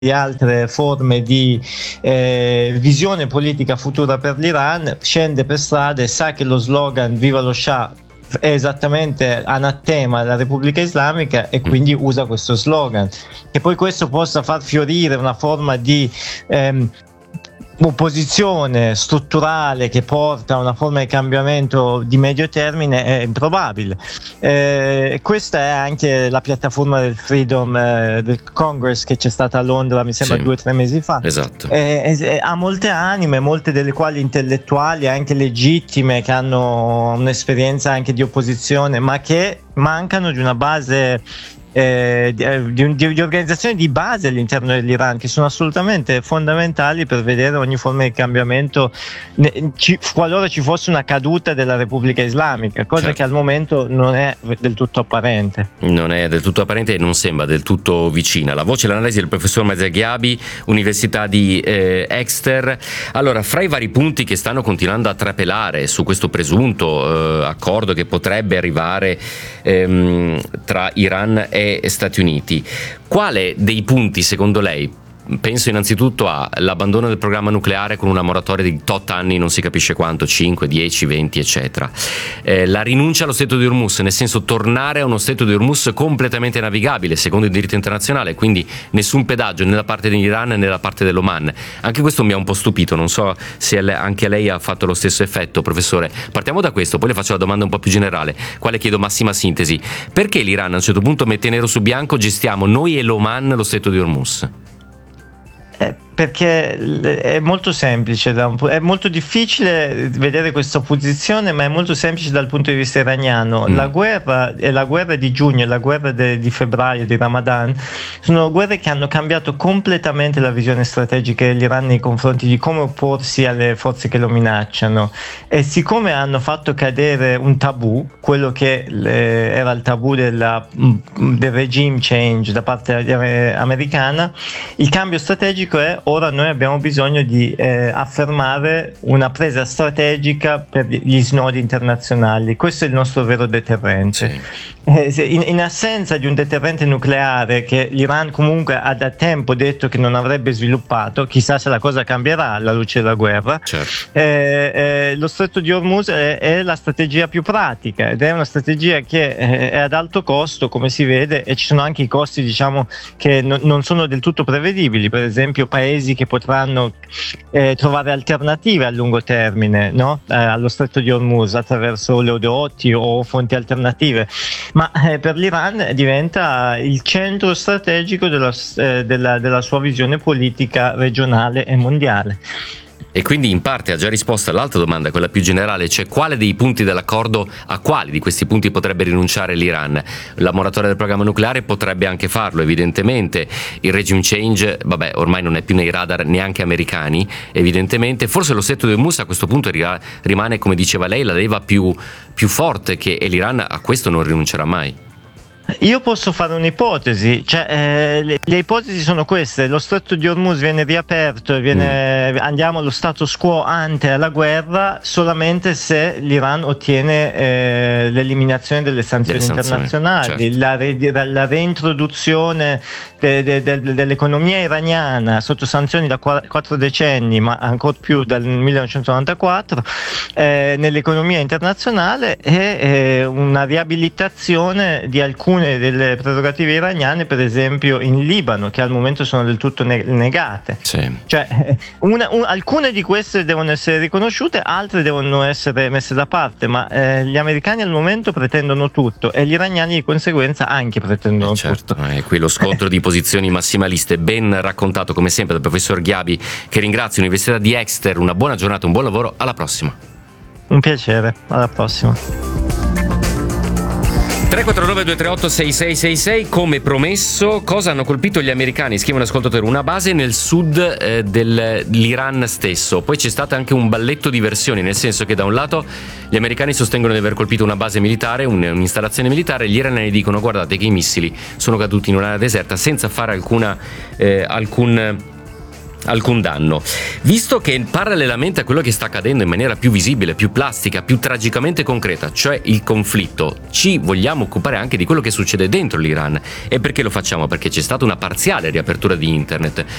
di altre forme di visione politica futura per l'Iran, scende per strada e sa che lo slogan "Viva lo Shah" è esattamente anatema alla Repubblica Islamica, e quindi usa questo slogan. Che poi questo possa far fiorire una forma di opposizione strutturale che porta a una forma di cambiamento di medio termine è improbabile. Questa è anche la piattaforma del Freedom del Congress che c'è stata a Londra, mi sembra 2 o 3 mesi fa. Esatto. Ha molte anime, molte delle quali intellettuali, anche legittime, che hanno un'esperienza anche di opposizione, ma che mancano di una base di organizzazioni di base all'interno dell'Iran, che sono assolutamente fondamentali per vedere ogni forma di cambiamento qualora ci fosse una caduta della Repubblica Islamica, cosa certo. che al momento non è del tutto apparente. Non è del tutto apparente e non sembra del tutto vicina. La voce e l'analisi del professor Mazen Ghiabi, Università di Exeter. Allora, fra i vari punti che stanno continuando a trapelare su questo presunto accordo che potrebbe arrivare tra Iran e Stati Uniti, quale dei punti secondo lei? Penso innanzitutto all'abbandono del programma nucleare con una moratoria di tot anni, non si capisce quanto, 5, 10, 20 eccetera, la rinuncia allo stretto di Hormuz, nel senso tornare a uno stretto di Hormuz completamente navigabile secondo il diritto internazionale, quindi nessun pedaggio nella parte dell'Iran né nella parte dell'Oman. Anche questo mi ha un po' stupito, non so se anche a lei ha fatto lo stesso effetto, professore. Partiamo da questo, poi le faccio la domanda un po' più generale, quale chiedo massima sintesi. Perché l'Iran a un certo punto mette nero su bianco: gestiamo noi e l'Oman lo stretto di Hormuz? Perché è molto semplice, è molto difficile vedere questa opposizione, ma è molto semplice dal punto di vista iraniano. La guerra di giugno e la guerra di febbraio, di Ramadan, sono guerre che hanno cambiato completamente la visione strategica dell'Iran nei confronti di come opporsi alle forze che lo minacciano, e siccome hanno fatto cadere un tabù, quello che era il tabù del regime change da parte americana, il cambio strategico è: ora noi abbiamo bisogno di affermare una presa strategica per gli snodi internazionali. Questo è il nostro vero deterrente. In assenza di un deterrente nucleare, che l'Iran comunque ha da tempo detto che non avrebbe sviluppato, chissà se la cosa cambierà alla luce della guerra, certo. Lo stretto di Hormuz è la strategia più pratica, ed è una strategia che è ad alto costo, come si vede, e ci sono anche i costi, diciamo, che non sono del tutto prevedibili. Per esempio paesi che potranno trovare alternative a lungo termine, no? Allo stretto di Hormuz attraverso oleodotti o fonti alternative, ma per l'Iran diventa il centro strategico della sua visione politica regionale e mondiale. E quindi in parte ha già risposto all'altra domanda, quella più generale, cioè quale dei punti dell'accordo, a quali di questi punti potrebbe rinunciare l'Iran? La moratoria del programma nucleare potrebbe anche farlo, evidentemente. Il regime change, vabbè, ormai non è più nei radar neanche americani, evidentemente. Forse lo stretto di Hormuz a questo punto rimane, come diceva lei, la leva più forte, e l'Iran a questo non rinuncerà mai. Io posso fare un'ipotesi, cioè le ipotesi sono queste: lo stretto di Hormuz viene riaperto e andiamo allo status quo ante alla guerra solamente se l'Iran ottiene l'eliminazione delle sanzioni internazionali, certo. La reintroduzione dell'economia iraniana sotto sanzioni da 4 decenni, ma ancora più dal 1994, nell'economia internazionale, e una riabilitazione di alcune delle prerogative iraniane, per esempio in Libano, che al momento sono del tutto negate. Sì. Cioè, alcune di queste devono essere riconosciute, altre devono essere messe da parte, ma gli americani al momento pretendono tutto e gli iraniani di conseguenza anche pretendono certo. tutto. Qui lo scontro di posizioni massimaliste, ben raccontato come sempre dal professor Ghiabi, che ringrazio, Università di Exeter. Una buona giornata, un buon lavoro, alla prossima. Un piacere, alla prossima. 349-238-6666, come promesso, cosa hanno colpito gli americani? Scrive un ascoltatore: una base nel sud dell'Iran stesso. Poi c'è stato anche un balletto di versioni, nel senso che da un lato gli americani sostengono di aver colpito una base militare, un'installazione militare, gli iraniani dicono: guardate che i missili sono caduti in un'area deserta senza fare alcun alcun danno. Visto che parallelamente a quello che sta accadendo in maniera più visibile, più plastica, più tragicamente concreta, cioè il conflitto, ci vogliamo occupare anche di quello che succede dentro l'Iran. E perché lo facciamo? Perché c'è stata una parziale riapertura di internet,